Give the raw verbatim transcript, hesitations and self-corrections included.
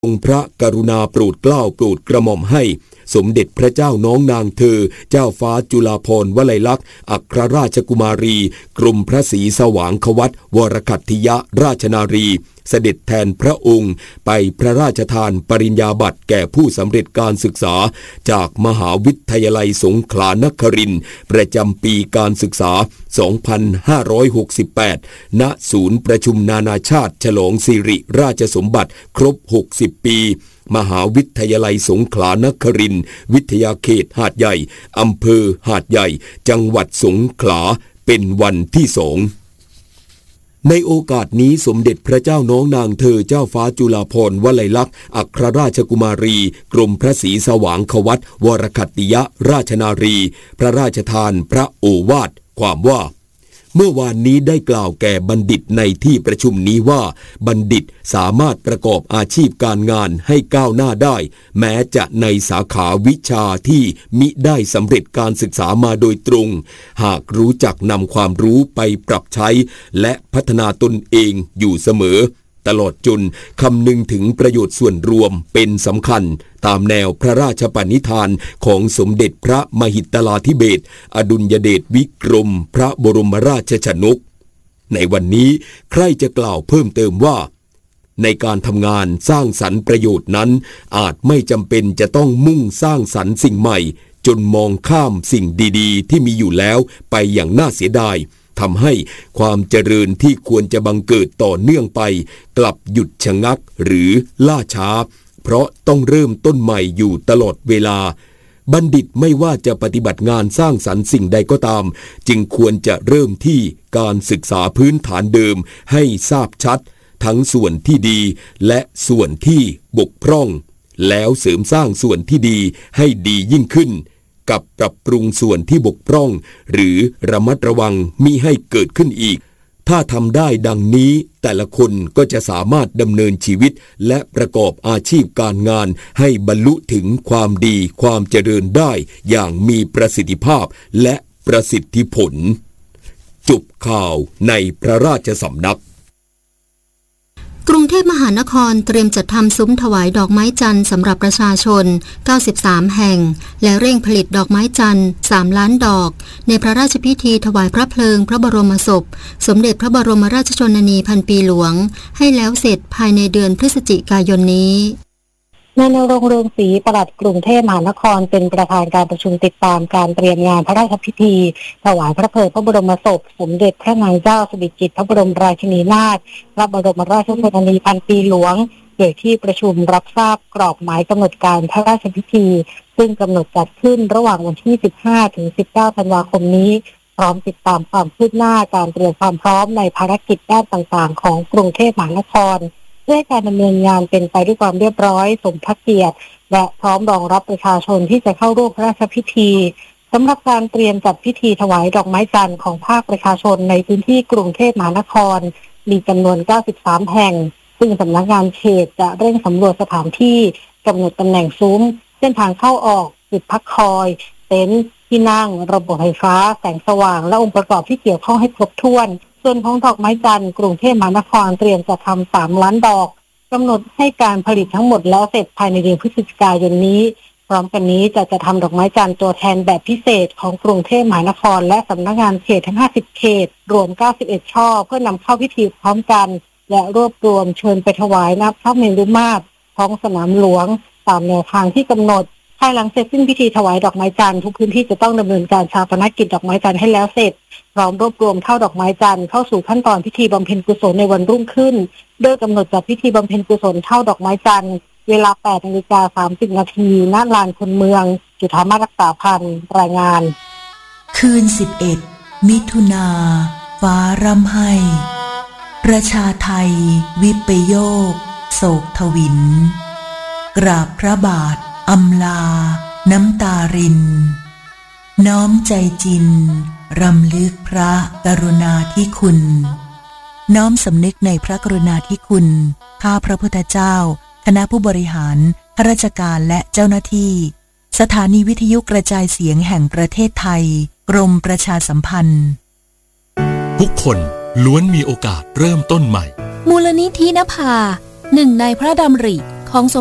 ทรงพระกรุณาโปรดเกล้าโปรดกระหม่อมให้สมเด็จพระเจ้าน้องนางเธอเจ้าฟ้าจุฬาภรณ์วลัยลักษณ์อัครราชกุมารีกรมพระศรีสว่างควัตรวรคัตถิยราชนารีเสด็จแทนพระองค์ไปพระราชทานปริญญาบัตรแก่ผู้สำเร็จการศึกษาจากมหาวิทยาลัยสงขลานครินทร์ประจำปีการศึกษา สองพันห้าร้อยหกสิบแปด ณ ศูนย์ประชุมนานาชาติฉลองสิริราชสมบัติครบ หกสิบ ปีมหาวิทยาลัยสงขลานครินทร์วิทยาเขตหาดใหญ่อำเภอหาดใหญ่จังหวัดสงขลาเป็นวันที่สองในโอกาสนี้สมเด็จพระเจ้าน้องนางเธอเจ้าฟ้าจุฬาภรณ์วลัยลักษณ์อัครราชกุมารีกรมพระศรีสว่างควัตรวรคัตติยราชนารีพระราชทานพระโอวาทความว่าเมื่อวานนี้ได้กล่าวแก่บัณฑิตในที่ประชุมนี้ว่าบัณฑิตสามารถประกอบอาชีพการงานให้ก้าวหน้าได้แม้จะในสาขาวิชาที่มิได้สำเร็จการศึกษามาโดยตรงหากรู้จักนำความรู้ไปปรับใช้และพัฒนาตนเองอยู่เสมอตลอดจนคำนึงถึงประโยชน์ส่วนรวมเป็นสำคัญตามแนวพระราชปณิธานของสมเด็จพระมหิดลาธิเบศรอดุลยเดชวิกรมพระบรมราชชนกในวันนี้ใครจะกล่าวเพิ่มเติมว่าในการทำงานสร้างสรรค์ประโยชน์นั้นอาจไม่จำเป็นจะต้องมุ่งสร้างสรรค์สิ่งใหม่จนมองข้ามสิ่งดีๆที่มีอยู่แล้วไปอย่างน่าเสียดายทำให้ความเจริญที่ควรจะบังเกิดต่อเนื่องไปกลับหยุดชะงักหรือล่าช้าเพราะต้องเริ่มต้นใหม่อยู่ตลอดเวลาบัณฑิตไม่ว่าจะปฏิบัติงานสร้างสรรค์สิ่งใดก็ตามจึงควรจะเริ่มที่การศึกษาพื้นฐานเดิมให้ทราบชัดทั้งส่วนที่ดีและส่วนที่บกพร่องแล้วเสริมสร้างส่วนที่ดีให้ดียิ่งขึ้นกับปรับปรุงส่วนที่บกพร่องหรือระมัดระวังมิให้เกิดขึ้นอีกถ้าทำได้ดังนี้แต่ละคนก็จะสามารถดำเนินชีวิตและประกอบอาชีพการงานให้บรรลุถึงความดีความเจริญได้อย่างมีประสิทธิภาพและประสิทธิผลจบข่าวในพระราชสำนักกรุงเทพมหานครเตรียมจัดทำซุ้มถวายดอกไม้จันทร์สำหรับประชาชนเก้าสิบสามแห่งและเร่งผลิตดอกไม้จันทร์สามล้านดอกในพระราชพิธีถวายพระเพลิงพระบรมศพสมเด็จพระบรมราชชนนีพันปีหลวงให้แล้วเสร็จภายในเดือนพฤศจิกายนนี้นายณรงค์ เรืองศรีปลัดกรุงเทพมหานครเป็นประธานการประชุมติดตามการเตรียมงานพระราชพิธีถวายพระเพลิงพระบรมศพสมเด็จพระนางเจ้าสิริกิติ์พระบรมราชินีนาถพระบรมราชชนนีพันปีหลวงโดยที่ประชุมรับทราบกรอบหมายกำหนดการพระราชพิธีซึ่งกำหนดจัดขึ้นระหว่างวันที่สิบห้าถึงสิบเก้าธันวาคมนี้พร้อมติดตามความคืบหน้าการเตรียมความพร้อมในภารกิจด้านต่างๆของกรุงเทพมหานครเพื่อการดำเนินงานเป็นไปด้วยความเรียบร้อยสมพระเกียรติและพร้อมรองรับประชาชนที่จะเข้าร่วมพระราชพิธีสำหรับการเตรียมจัดพิธีถวายดอกไม้จันทร์ของภาคประชาชนในพื้นที่กรุงเทพมหานครมีจำนวนเก้าสิบสามแห่งซึ่งสำนักงานเขตจะเร่งสำรวจสถานที่กำหนดตำแหน่งซุ้มเส้นทางเข้าออกจุดพักคอยเต็นท์ที่นั่งระบบไฟฟ้าแสงสว่างและองค์ประกอบที่เกี่ยวข้องให้ครบถ้วนส่วนของดอกไม้จันทร์กรุงเทพมหานครเตรียมจะทำสามล้านดอกกำหนดให้การผลิตทั้งหมดแล้วเสร็จภายในเดือนพฤศจิกายนนี้พร้อมกันนี้จะจะทำดอกไม้จันทร์ตัวแทนแบบพิเศษของกรุงเทพมหานครและสำนักงานเขตทั้งห้าสิบเขตรวมเก้าสิบเอ็ดช่อเพื่อนำเข้าพิธีพร้อมกันและรวบรวมเชิญไปถวายณพระเมรุมาตรท้องสนามหลวงตามแนวทางที่กำหนดภายหลังเสร็จสิ้นพิธีถวายดอกไม้จันทร์ทุกพื้นที่จะต้องดำเนินการฌาปนกิจดอกไม้จันทร์ให้แล้วเสร็จพร้อมรวบรวมเท่าดอกไม้จันทร์เข้าสู่ขั้นตอนพิธีบำเพ็ญกุศลในวันรุ่งขึ้นโดยกำหนดจัดพิธีบำเพ็ญกุศลเท่าดอกไม้จันทร์เวลา แปดนาฬิกาสามสิบนาทีณลานคนเมืองจุฬามารักษาพันธ์รายงานคืนสิบเอ็ดมิถุนาฟ้าร่ำไห้ประชาไทยวิปโยคโศกทวินกราบพระบาทอำลาน้ำตารินน้อมใจจินรำลึกพระกรุณาธิคุณน้อมสำนึกในพระกรุณาธิคุณข้าพระพุทธเจ้าคณะผู้บริหารข้าราชการและเจ้าหน้าที่สถานีวิทยุกระจายเสียงแห่งประเทศไทยกรมประชาสัมพันธ์ทุกคนล้วนมีโอกาสเริ่มต้นใหม่มูลนิธินภาหนึ่งในพระดำริของสม